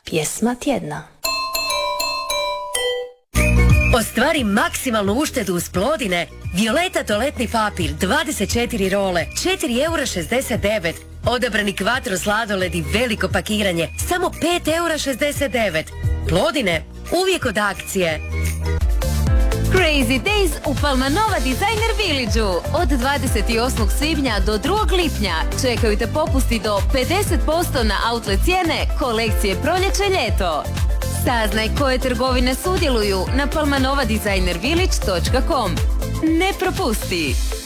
Pjesma tjedna. Ostvari maksimalnu uštedu uz Plodine. Violeta toaletni papir 24 role, 4,69 €. Odabrani Quattro sladoledi veliko pakiranje, samo 5,69 €. Plodine, uvijek od akcije. Crazy Days u Palmanova Designer Villageu. Od 28. svibnja do 2. lipnja čekaju te popusti do 50% na outlet cijene kolekcije proljeće-ljeto. Saznaj koje trgovine sudjeluju na palmanovadesignervillage.com. Ne propusti!